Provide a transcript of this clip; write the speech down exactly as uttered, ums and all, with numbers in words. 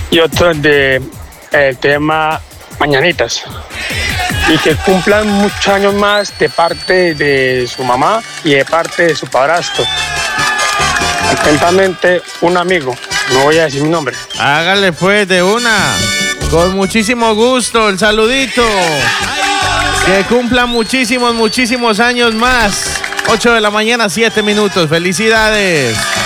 y otro de el tema Mañanitas. Y que cumplan muchos años más de parte de su mamá y de parte de su padrastro. Atentamente, un amigo. No voy a decir mi nombre. Hágale pues de una. Con muchísimo gusto, el saludito. Que cumplan muchísimos, muchísimos años más. ocho de la mañana, siete minutos. Felicidades.